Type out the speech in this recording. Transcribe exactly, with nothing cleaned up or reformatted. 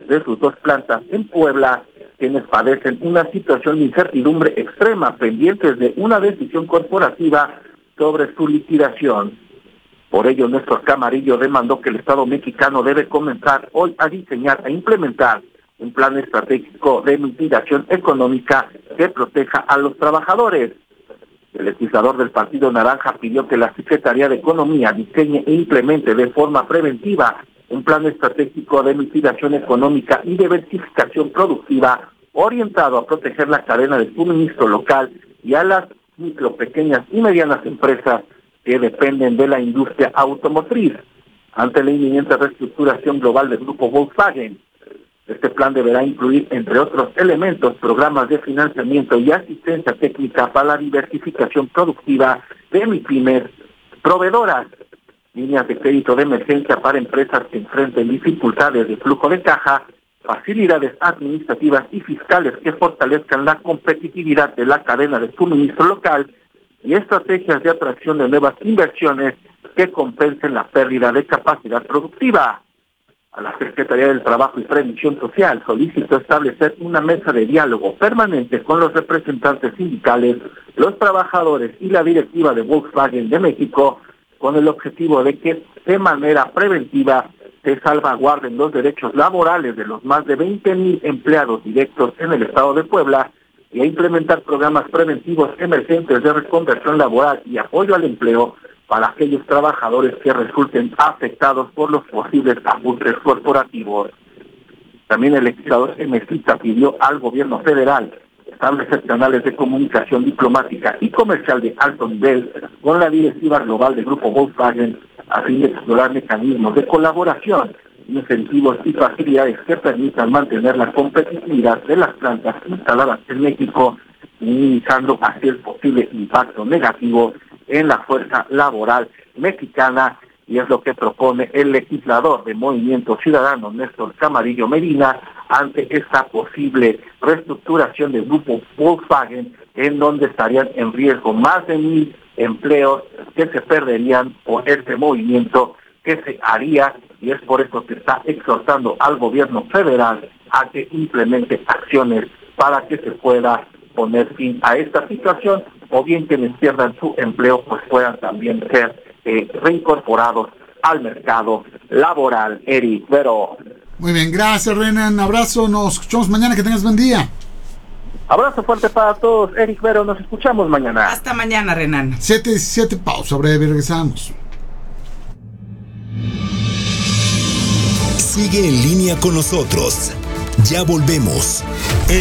de sus dos plantas en Puebla, quienes padecen una situación de incertidumbre extrema, pendientes de una decisión corporativa sobre su liquidación. Por ello, nuestro Camarillo demandó que el Estado mexicano debe comenzar hoy a diseñar e implementar un plan estratégico de mitigación económica que proteja a los trabajadores. El legislador del Partido Naranja pidió que la Secretaría de Economía diseñe e implemente de forma preventiva un plan estratégico de mitigación económica y diversificación productiva orientado a proteger la cadena de suministro local y a las micro, pequeñas y medianas empresas que dependen de la industria automotriz. Ante la inminente reestructuración global del grupo Volkswagen, este plan deberá incluir, entre otros elementos, programas de financiamiento y asistencia técnica para la diversificación productiva de MIPYMES, proveedoras, líneas de crédito de emergencia para empresas que enfrenten dificultades de flujo de caja, facilidades administrativas y fiscales que fortalezcan la competitividad de la cadena de suministro local y estrategias de atracción de nuevas inversiones que compensen la pérdida de capacidad productiva. A la Secretaría del Trabajo y Previsión Social solicitó establecer una mesa de diálogo permanente con los representantes sindicales, los trabajadores y la directiva de Volkswagen de México, con el objetivo de que de manera preventiva se salvaguarden los derechos laborales de los más de veinte mil empleados directos en el estado de Puebla y a implementar programas preventivos emergentes de reconversión laboral y apoyo al empleo para aquellos trabajadores que resulten afectados por los posibles abusos corporativos. También el legislador Emesita pidió al gobierno federal establecer canales de comunicación diplomática y comercial de alto nivel con la directiva global del grupo Volkswagen a fin de explorar mecanismos de colaboración, incentivos y facilidades que permitan mantener la competitividad de las plantas instaladas en México, minimizando así el posible impacto negativo en la fuerza laboral mexicana, y es lo que propone el legislador de Movimiento Ciudadano, Néstor Camarillo Medina, ante esta posible reestructuración del grupo Volkswagen, en donde estarían en riesgo más de mil empleos que se perderían por este movimiento que se haría, y es por eso que está exhortando al gobierno federal a que implemente acciones para que se pueda poner fin a esta situación, o bien quienes pierdan su empleo pues puedan también ser eh, reincorporados al mercado laboral. Eric, pero... Muy bien, gracias Renan, abrazo, nos escuchamos mañana, que tengas buen día. Abrazo fuerte para todos, Eric Vero, nos escuchamos mañana. Hasta mañana, Renan. siete diecisiete, pausa breve, regresamos. Sigue en línea con nosotros. Ya volvemos.